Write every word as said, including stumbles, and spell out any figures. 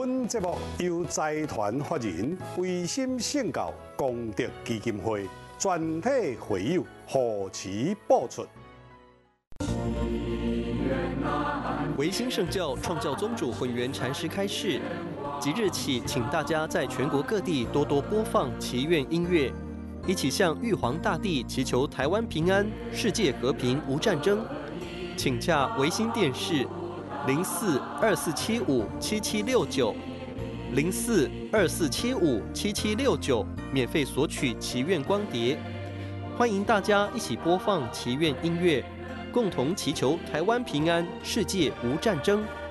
本节目由财团法人维心圣教功德基金会全体会友护持播出。 维新圣教创教宗主混元禅师开示，即日起，请大家在全国各地多多播放祈愿音乐，一起向玉皇大帝祈求台湾平安、世界和平、无战争。请洽维新电视零四二四七五七七六九零四二四七五七七六九，免费索取祈愿光碟。欢迎大家一起播放祈愿音乐，共同祈求台湾平安、世界无战争。